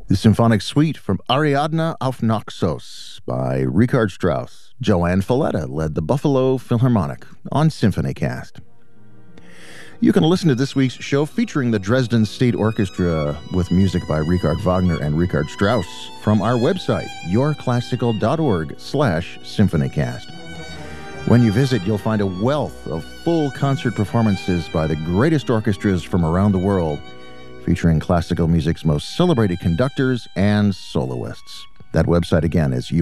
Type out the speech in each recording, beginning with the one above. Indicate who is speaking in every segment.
Speaker 1: The Symphonic Suite from Ariadne auf Naxos by Richard Strauss. Joanne Falletta led the Buffalo Philharmonic on SymphonyCast. You can listen to this week's show featuring the Dresden State Orchestra with music by Richard Wagner and Richard Strauss from our website, yourclassical.org/symphonycast. When you visit, you'll find a wealth of full concert performances by the greatest orchestras from around the world, featuring classical music's most celebrated conductors and soloists. That website again is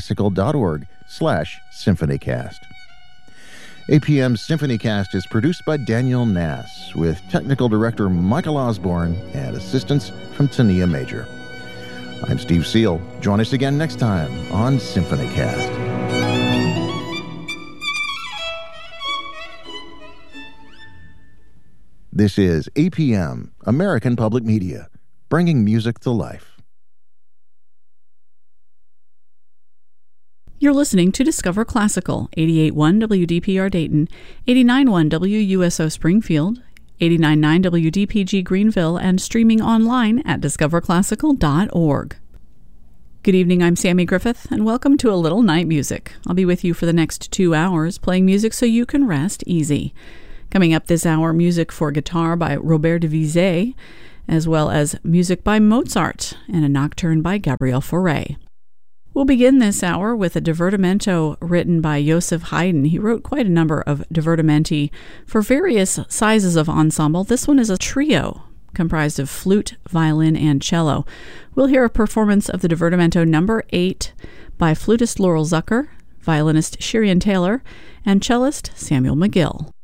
Speaker 1: yourclassical.org/symphonycast. APM's SymphonyCast is produced by Daniel Nass, with technical director Michael Osborne and assistance from Tania Major. I'm Steve Seal. Join us again next time on SymphonyCast. This is APM, American Public Media, bringing music to life.
Speaker 2: You're listening to Discover Classical, 88.1 WDPR Dayton, 89.1 WUSO Springfield, 89.9 WDPG Greenville, and streaming online at discoverclassical.org. Good evening, I'm Sammy Griffith, and welcome to A Little Night Music. I'll be with you for the next 2 hours, playing music so you can rest easy. Coming up this hour, music for guitar by Robert de Vizet, as well as music by Mozart and a nocturne by Gabriel Fauré. We'll begin this hour with a divertimento written by Joseph Haydn. He wrote quite a number of divertimenti for various sizes of ensemble. This one is a trio comprised of flute, violin, and cello. We'll hear a performance of the divertimento number 8 by flutist Laurel Zucker, violinist Shirian Taylor, and cellist Samuel McGill.